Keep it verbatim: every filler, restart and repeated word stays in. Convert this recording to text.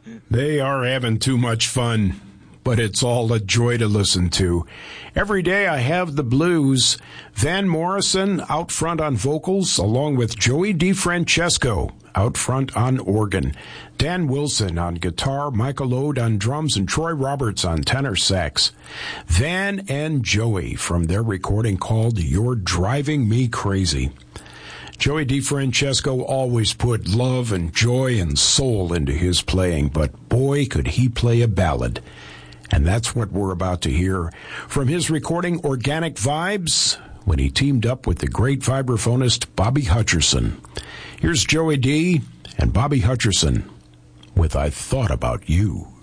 They are having too much fun, but it's all a joy to listen to. Every day I have the blues. Van Morrison out front on vocals, along with Joey DeFrancesco out front on organ. Dan Wilson on guitar, Michael Ode on drums, and Troy Roberts on tenor sax. Van and Joey from their recording called You're Driving Me Crazy. Joey DeFrancesco always put love and joy and soul into his playing, but boy, could he play a ballad. And that's what we're about to hear from his recording Organic Vibes when he teamed up with the great vibraphonist Bobby Hutcherson. Here's Joey D. and Bobby Hutcherson with I Thought About You.